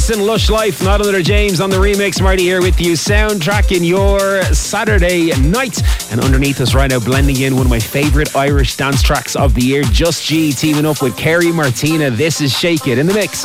Anderson, Lush Life, Not Another James on the remix. Marty here with you, soundtracking your Saturday night. And underneath us right now, blending in one of my favourite Irish dance tracks of the year, Just G teaming up with Kerry Martina. This is Shake It in the mix.